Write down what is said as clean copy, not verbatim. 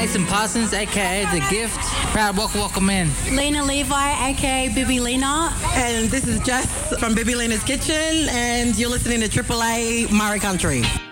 Jason Parsons, aka The Gift. Proud welcome in. Lena Levi, aka Bibi Lena. And this is Jess from Bibi Lena's Kitchen, and you're listening to AAA Murray Country.